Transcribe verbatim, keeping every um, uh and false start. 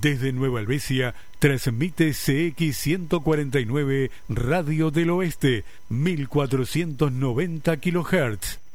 Desde Nueva Helvecia, transmite C X ciento cuarenta y nueve Radio del Oeste, mil cuatrocientos noventa kilohertz.